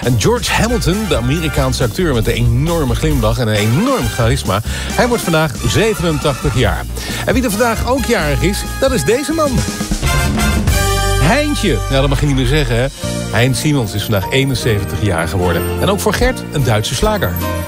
En George Hamilton, de Amerikaanse acteur met een enorme glimlach en een enorm charisma, hij wordt vandaag 87 jaar. En wie er vandaag ook jarig is, dat is deze man. Heintje, nou dat mag je niet meer zeggen hè. Hein Siemens is vandaag 71 jaar geworden. En ook voor Gert een Duitse slager.